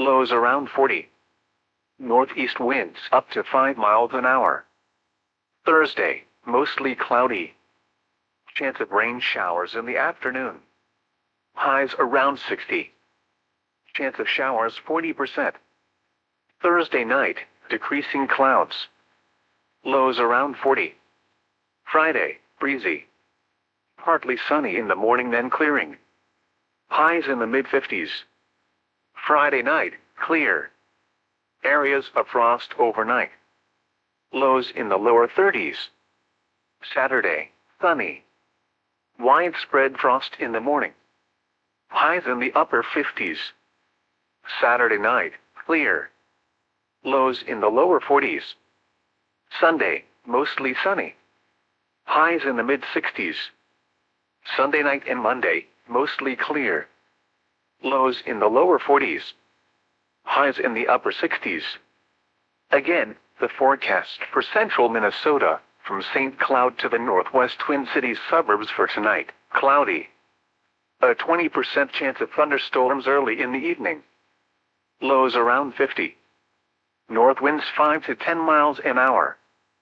Lows around 40. Northeast winds up to 5 miles an hour. Thursday, mostly cloudy. Chance of rain showers in the afternoon. Highs around 60. Chance of showers 40%. Thursday night, decreasing clouds. Lows around 40. Friday, breezy. Partly sunny in the morning then clearing. Highs in the mid-50s. Friday night, clear. Areas of frost overnight. Lows in the lower 30s. Saturday, sunny. Widespread frost in the morning. Highs in the upper 50s. Saturday night, clear. Lows in the lower 40s. Sunday, mostly sunny. Highs in the mid-60s. Sunday night and Monday, mostly clear. Lows in the lower 40s. Highs in the upper 60s. Again, the forecast for central Minnesota, from St. Cloud to the northwest Twin Cities suburbs for tonight, cloudy. A 20% chance of thunderstorms early in the evening. Lows around 50. North winds 5 to 10 miles an hour.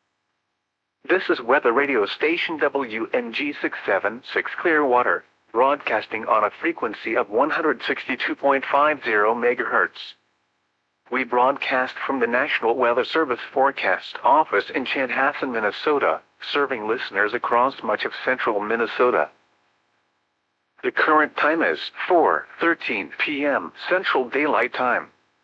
This is weather radio station WNG 676 Clearwater, broadcasting on a frequency of 162.50 MHz. We broadcast from the National Weather Service Forecast Office in Chanhassen, Minnesota, serving listeners across much of central Minnesota. The current time is 4:13 p.m. Central Daylight Time.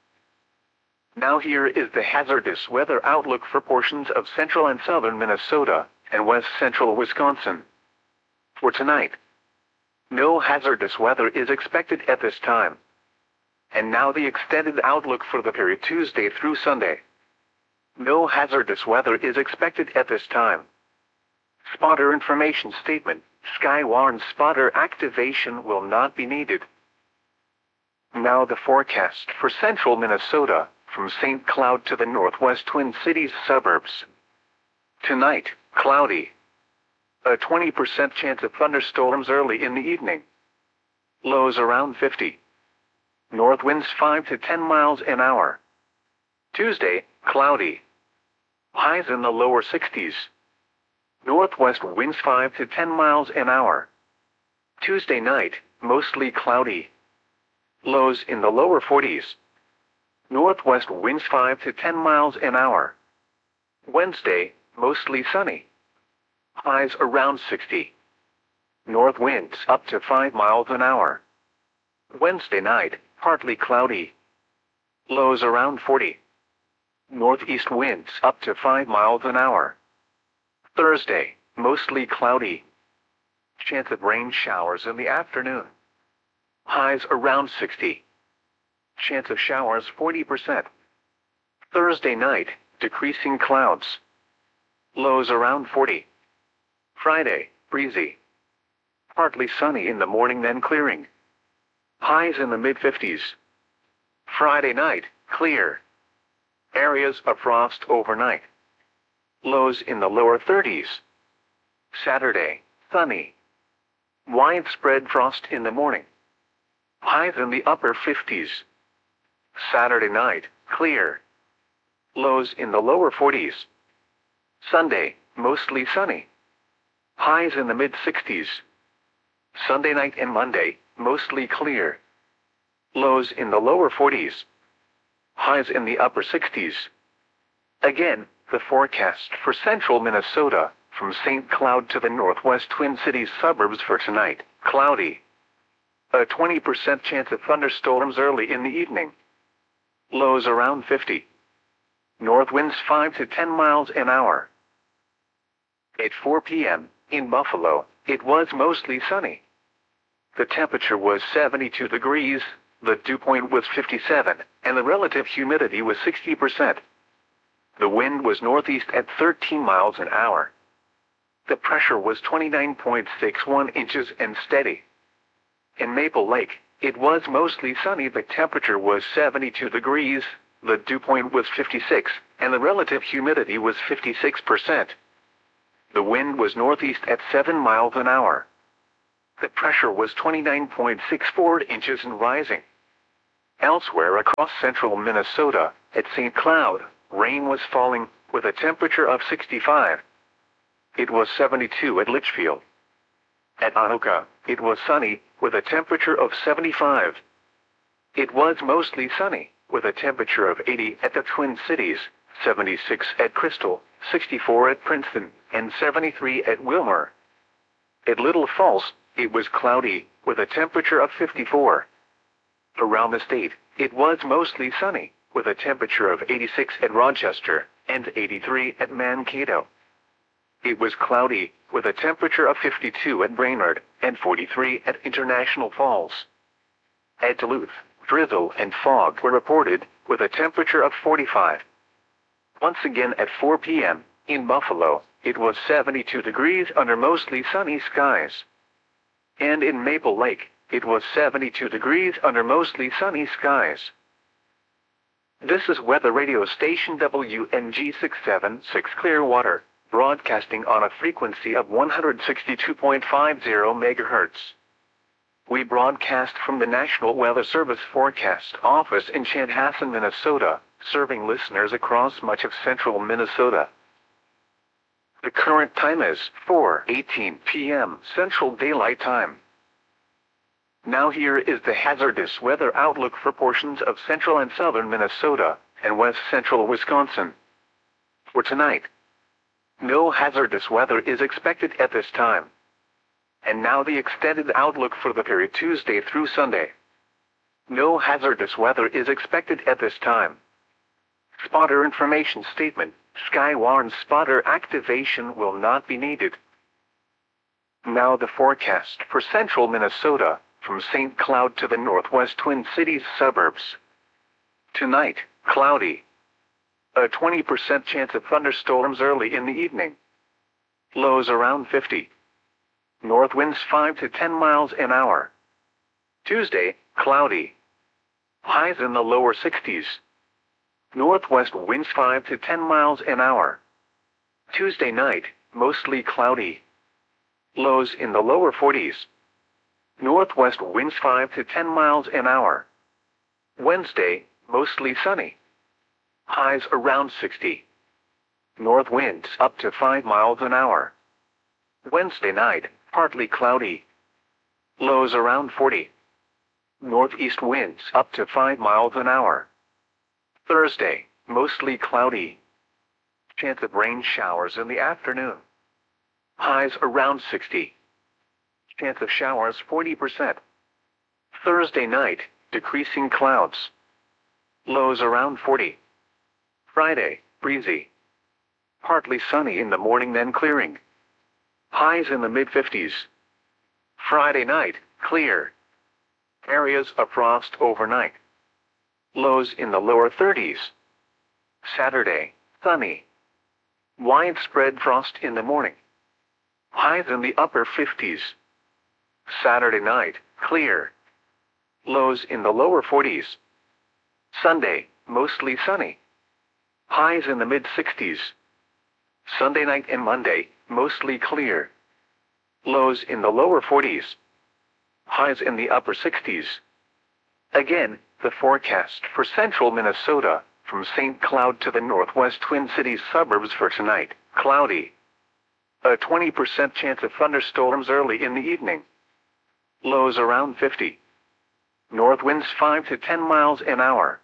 Now here is the hazardous weather outlook for portions of central and southern Minnesota and west central Wisconsin. For tonight, no hazardous weather is expected at this time. And now the extended outlook for the period Tuesday through Sunday. No hazardous weather is expected at this time. Spotter information statement: Skywarn spotter activation will not be needed. Now the forecast for central Minnesota, from St. Cloud to the northwest Twin Cities suburbs. Tonight, cloudy. A 20% chance of thunderstorms early in the evening. Lows around 50. North winds 5 to 10 miles an hour. Tuesday, cloudy. Highs in the lower 60s. Northwest winds 5 to 10 miles an hour. Tuesday night, mostly cloudy. Lows in the lower 40s. Northwest winds 5 to 10 miles an hour. Wednesday, mostly sunny. Highs around 60. North winds up to 5 miles an hour. Wednesday night, partly cloudy. Lows around 40. Northeast winds up to 5 miles an hour. Thursday, mostly cloudy. Chance of rain showers in the afternoon. Highs around 60. Chance of showers 40%. Thursday night, decreasing clouds. Lows around 40. Friday, breezy. Partly sunny in the morning then clearing. Highs in the mid-50s. Friday night, clear. Areas of frost overnight. Lows in the lower 30s. Saturday, sunny. Widespread frost in the morning. Highs in the upper 50s. Saturday night, clear. Lows in the lower 40s. Sunday, mostly sunny. Highs in the mid-60s. Sunday night and Monday, mostly clear. Lows in the lower 40s. Highs in the upper 60s. Again, the forecast for central Minnesota, from St. Cloud to the northwest Twin Cities suburbs for tonight, cloudy. A 20% chance of thunderstorms early in the evening. Lows around 50. North winds 5 to 10 miles an hour. At 4 p.m., in Buffalo, it was mostly sunny. The temperature was 72 degrees, the dew point was 57, and the relative humidity was 60%. The wind was northeast at 13 miles an hour. The pressure was 29.61 inches and steady. In Maple Lake, it was mostly sunny. The temperature was 72 degrees, the dew point was 56, and the relative humidity was 56%. The wind was northeast at 7 miles an hour. The pressure was 29.64 inches and rising. Elsewhere across central Minnesota, at St. Cloud, rain was falling, with a temperature of 65. It was 72 at Litchfield. At Anoka, it was sunny, with a temperature of 75. It was mostly sunny, with a temperature of 80 at the Twin Cities, 76 at Crystal, 64 at Princeton, and 73 at Wilmer. At Little Falls, it was cloudy, with a temperature of 54. Around the state, it was mostly sunny, with a temperature of 86 at Rochester, and 83 at Mankato. It was cloudy, with a temperature of 52 at Brainerd, and 43 at International Falls. At Duluth, drizzle and fog were reported, with a temperature of 45. Once again at 4 p.m., in Buffalo, it was 72 degrees under mostly sunny skies. And in Maple Lake, it was 72 degrees under mostly sunny skies. This is weather radio station WNG 676 Clearwater, broadcasting on a frequency of 162.50 MHz. We broadcast from the National Weather Service Forecast Office in Chanhassen, Minnesota, serving listeners across much of central Minnesota. The current time is 4:18 p.m. Central Daylight Time. Now here is the hazardous weather outlook for portions of central and southern Minnesota and west central Wisconsin. For tonight, no hazardous weather is expected at this time. And now the extended outlook for the period Tuesday through Sunday. No hazardous weather is expected at this time. Spotter information statement: Skywarn spotter activation will not be needed. Now the forecast for central Minnesota, from St. Cloud to the northwest Twin Cities suburbs. Tonight, cloudy. A 20% chance of thunderstorms early in the evening. Lows around 50. North winds 5 to 10 miles an hour. Tuesday, cloudy. Highs in the lower 60s. Northwest winds 5 to 10 miles an hour. Tuesday night, mostly cloudy. Lows in the lower 40s. Northwest winds 5 to 10 miles an hour. Wednesday, mostly sunny. Highs around 60. North winds up to 5 miles an hour. Wednesday night, partly cloudy. Lows around 40. Northeast winds up to 5 miles an hour. Thursday, mostly cloudy. Chance of rain showers in the afternoon. Highs around 60. Chance of showers 40%. Thursday night, decreasing clouds. Lows around 40. Friday, breezy. Partly sunny in the morning, then clearing. Highs in the mid-50s. Friday night, clear. Areas of frost overnight. Lows in the lower 30s. Saturday, sunny. Widespread frost in the morning. Highs in the upper 50s. Saturday night, clear. Lows in the lower 40s. Sunday, mostly sunny. Highs in the mid-60s. Sunday night and Monday, mostly clear. Lows in the lower 40s. Highs in the upper 60s. Again, the forecast for central Minnesota, from St. Cloud to the northwest Twin Cities suburbs for tonight, cloudy. A 20% chance of thunderstorms early in the evening. Lows around 50. North winds 5 to 10 miles an hour.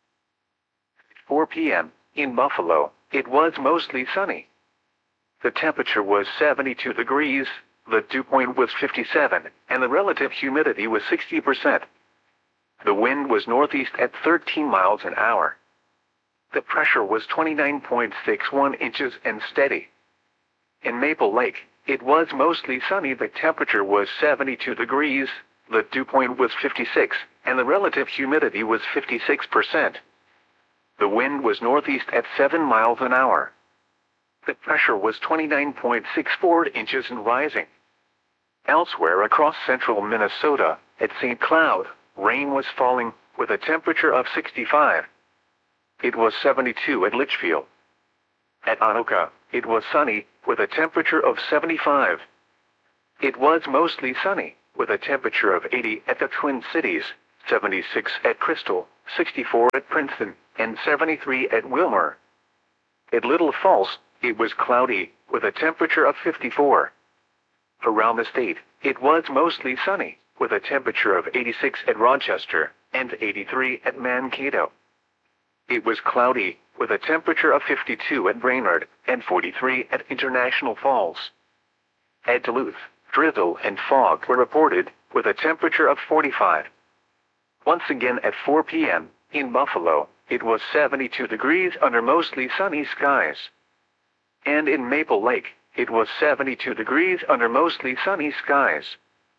4 p.m., in Buffalo, it was mostly sunny. The temperature was 72 degrees, the dew point was 57, and the relative humidity was 60%. The wind was northeast at 13 miles an hour. The pressure was 29.61 inches and steady. In Maple Lake, it was mostly sunny. The temperature was 72 degrees, the dew point was 56, and the relative humidity was 56%. The wind was northeast at 7 miles an hour. The pressure was 29.64 inches and rising. Elsewhere across central Minnesota, at St. Cloud, rain was falling, with a temperature of 65. It was 72 at Litchfield. At Anoka, it was sunny, with a temperature of 75. It was mostly sunny, with a temperature of 80 at the Twin Cities, 76 at Crystal, 64 at Princeton, and 73 at Wilmer. At Little Falls, it was cloudy, with a temperature of 54. Around the state, it was mostly sunny, with a temperature of 86 at Rochester, and 83 at Mankato. It was cloudy, with a temperature of 52 at Brainerd, and 43 at International Falls. At Duluth, drizzle and fog were reported, with a temperature of 45. Once again at 4 p.m., in Buffalo, it was 72 degrees under mostly sunny skies. And in Maple Lake, it was 72 degrees under mostly sunny skies.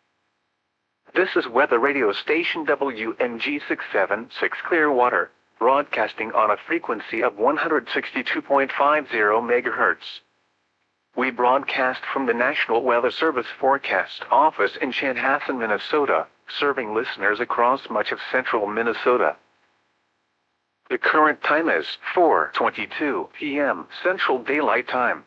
This is weather radio station WMG 676 Clearwater, broadcasting on a frequency of 162.50 MHz. We broadcast from the National Weather Service Forecast Office in Chanhassen, Minnesota, serving listeners across much of central Minnesota. The current time is 4:22 p.m. Central Daylight Time.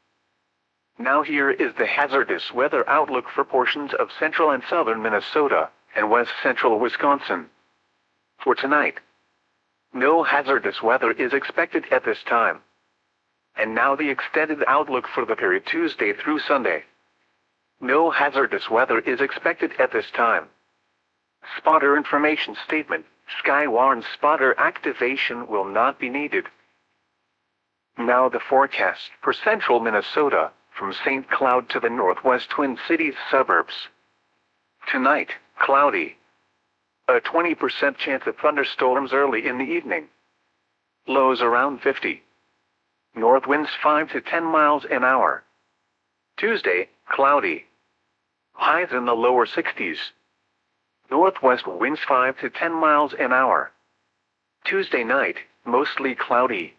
Now here is the hazardous weather outlook for portions of central and southern Minnesota and west central Wisconsin. For tonight, no hazardous weather is expected at this time. And now the extended outlook for the period Tuesday through Sunday. No hazardous weather is expected at this time. Spotter information statement: Skywarn spotter activation will not be needed. Now the forecast for central Minnesota, from St. Cloud to the northwest Twin Cities suburbs. Tonight, cloudy. A 20% chance of thunderstorms early in the evening. Lows around 50. North winds 5 to 10 miles an hour. Tuesday, cloudy. Highs in the lower 60s. Northwest winds 5 to 10 miles an hour. Tuesday night, mostly cloudy.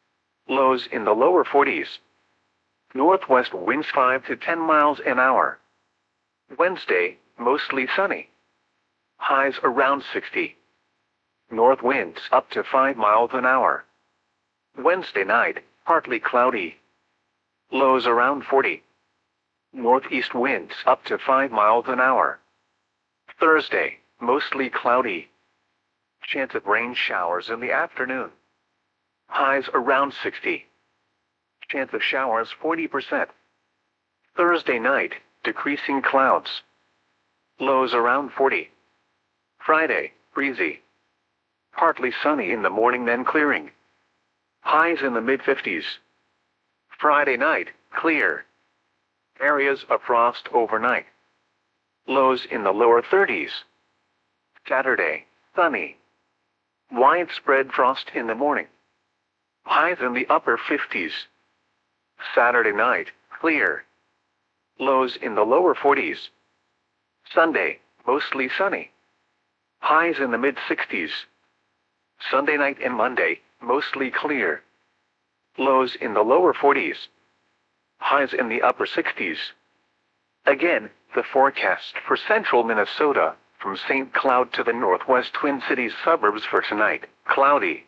Lows in the lower 40s. Northwest winds 5 to 10 miles an hour. Wednesday, mostly sunny. Highs around 60. North winds up to 5 miles an hour. Wednesday night, partly cloudy. Lows around 40. Northeast winds up to 5 miles an hour. Thursday, mostly cloudy. Chance of rain showers in the afternoon. Highs around 60. Chance of showers 40%. Thursday night, decreasing clouds. Lows around 40. Friday, breezy. Partly sunny in the morning, then clearing. Highs in the mid-50s. Friday night, clear. Areas of frost overnight. Lows in the lower 30s. Saturday, sunny. Widespread frost in the morning. Highs in the upper 50s. Saturday night, clear. Lows in the lower 40s. Sunday, mostly sunny. Highs in the mid-60s. Sunday night and Monday, mostly clear. Lows in the lower 40s. Highs in the upper 60s. Again, the forecast for central Minnesota, from St. Cloud to the northwest Twin Cities suburbs for tonight, cloudy.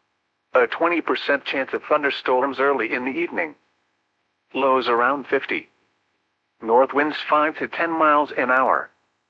A 20% chance of thunderstorms early in the evening. Lows around 50. North winds 5 to 10 miles an hour.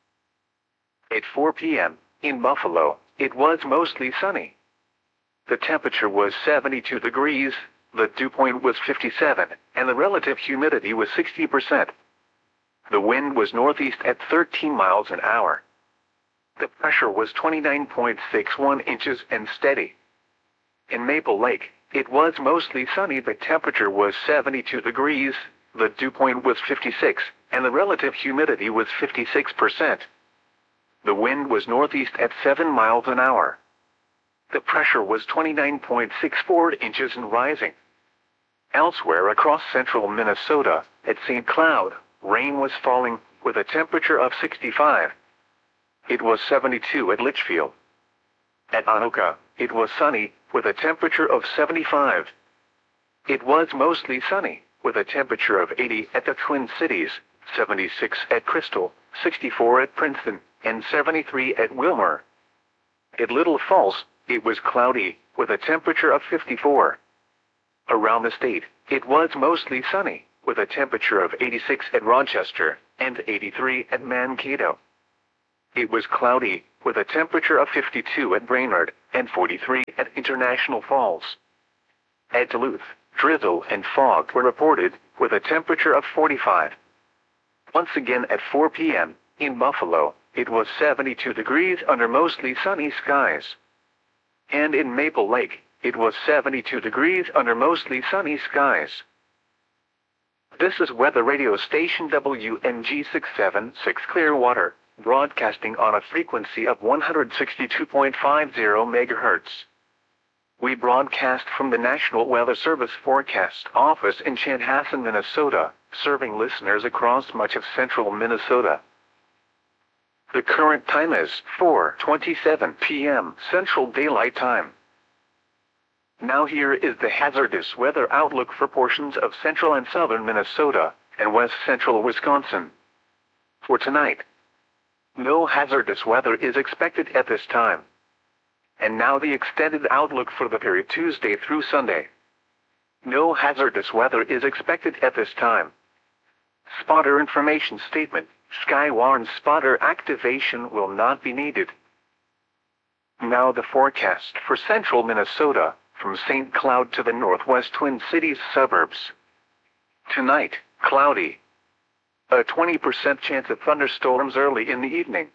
At 4 p.m., in Buffalo, it was mostly sunny. The temperature was 72 degrees, the dew point was 57, and the relative humidity was 60%. The wind was northeast at 13 miles an hour. The pressure was 29.61 inches and steady. In Maple Lake, it was mostly sunny. The temperature was 72 degrees, the dew point was 56, and the relative humidity was 56%. The wind was northeast at 7 miles an hour. The pressure was 29.64 inches and rising. Elsewhere across central Minnesota, at St. Cloud, rain was falling, with a temperature of 65. It was 72 at Litchfield. At Anoka, it was sunny, with a temperature of 75. It was mostly sunny, with a temperature of 80 at the Twin Cities, 76 at Crystal, 64 at Princeton, and 73 at Wilmer. At Little Falls, it was cloudy, with a temperature of 54. Around the state, it was mostly sunny, with a temperature of 86 at Rochester, and 83 at Mankato. it was cloudy, with a temperature of 52 at Brainerd, and 43 at International Falls. At Duluth, drizzle and fog were reported, with a temperature of 45. Once again at 4 p.m., in Buffalo, it was 72 degrees under mostly sunny skies. And in Maple Lake, it was 72 degrees under mostly sunny skies. This is weather radio station WMG 676 Clearwater, broadcasting on a frequency of 162.50 MHz. We broadcast from the National Weather Service Forecast Office in Chanhassen, Minnesota, serving listeners across much of central Minnesota. The current time is 4:27 p.m. Central Daylight Time. Now here is the hazardous weather outlook for portions of central and southern Minnesota and west central Wisconsin. For tonight, no hazardous weather is expected at this time. And now the extended outlook for the period Tuesday through Sunday. No hazardous weather is expected at this time. Spotter information statement: Skywarn spotter activation will not be needed. Now the forecast for central Minnesota, from St. Cloud to the northwest Twin Cities suburbs. Tonight, cloudy. A 20% chance of thunderstorms early in the evening.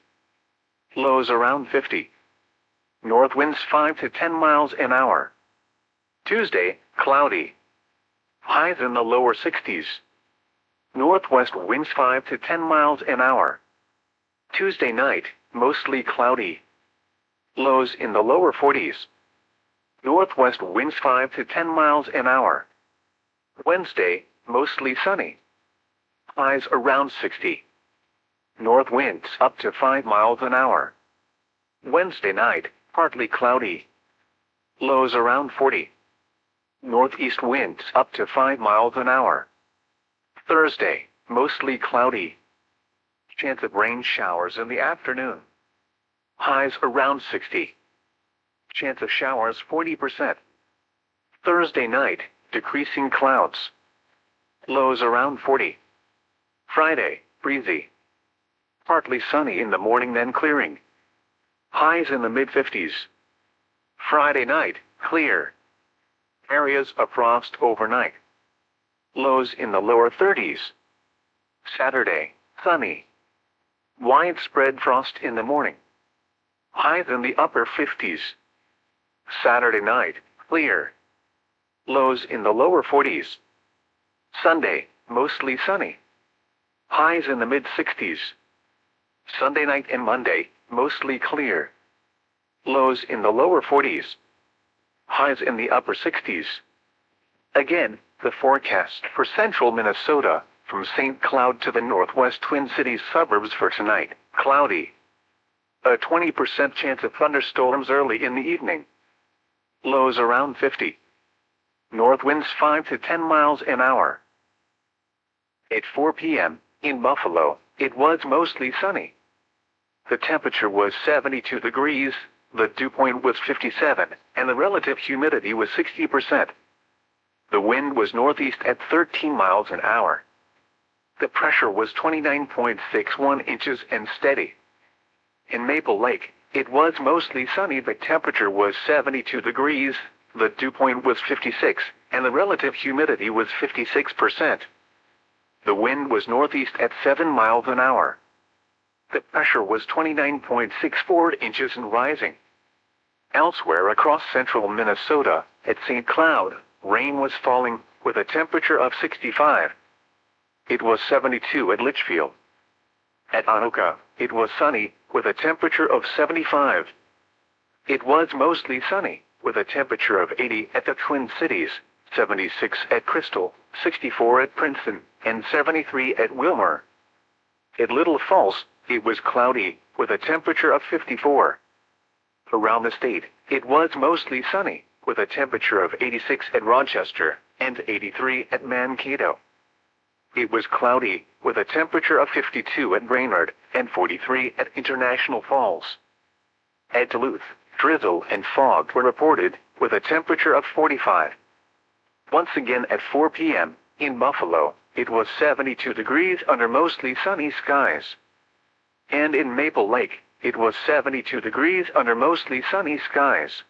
Lows around 50. North winds 5 to 10 miles an hour. Tuesday, cloudy. Highs in the lower 60s. Northwest winds 5 to 10 miles an hour. Tuesday night, mostly cloudy. Lows in the lower 40s. Northwest winds 5 to 10 miles an hour. Wednesday, mostly sunny. Highs around 60. North winds up to 5 miles an hour. Wednesday night, partly cloudy. Lows around 40. Northeast winds up to 5 miles an hour. Thursday, mostly cloudy. Chance of rain showers in the afternoon. Highs around 60. Chance of showers 40%. Thursday night, decreasing clouds. Lows around 40. Friday, breezy. Partly sunny in the morning, then clearing. Highs in the mid-50s. Friday night, clear. Areas of frost overnight. Lows in the lower 30s. Saturday, sunny. Widespread frost in the morning. Highs in the upper 50s. Saturday night, clear. Lows in the lower 40s. Sunday, mostly sunny. Highs in the mid-60s. Sunday night and Monday, mostly clear. Lows in the lower 40s. Highs in the upper 60s. Again, the forecast for central Minnesota, from St. Cloud to the northwest Twin Cities suburbs for tonight, cloudy. A 20% chance of thunderstorms early in the evening. Lows around 50. North winds 5 to 10 miles an hour. At 4 p.m., in Buffalo, it was mostly sunny. The temperature was 72 degrees, the dew point was 57, and the relative humidity was 60%. The wind was northeast at 13 miles an hour. The pressure was 29.61 inches and steady. In Maple Lake, it was mostly sunny. The temperature was 72 degrees, the dew point was 56, and the relative humidity was 56%. The wind was northeast at 7 miles an hour. The pressure was 29.64 inches and rising. Elsewhere across central Minnesota, at St. Cloud, rain was falling, with a temperature of 65. It was 72 at Litchfield. At Anoka, it was sunny, with a temperature of 75. It was mostly sunny, with a temperature of 80 at the Twin Cities, 76 at Crystal, 64 at Princeton, and 73 at Wilmer. At Little Falls, it was cloudy, with a temperature of 54. Around the state, it was mostly sunny, with a temperature of 86 at Rochester, and 83 at Mankato. It was cloudy, with a temperature of 52 at Brainerd, and 43 at International Falls. At Duluth, drizzle and fog were reported, with a temperature of 45. Once again at 4 p.m., in Buffalo, it was 72 degrees under mostly sunny skies. And in Maple Lake, It was 72 degrees under mostly sunny skies.